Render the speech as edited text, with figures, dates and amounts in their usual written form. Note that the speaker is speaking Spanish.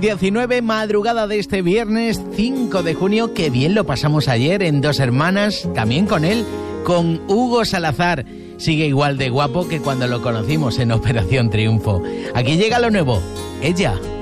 19, madrugada de este viernes 5 de junio. Qué bien lo pasamos ayer en Dos Hermanas, también con él, con Hugo Salazar. Sigue igual de guapo que cuando lo conocimos en Operación Triunfo. Aquí llega lo nuevo, Ella.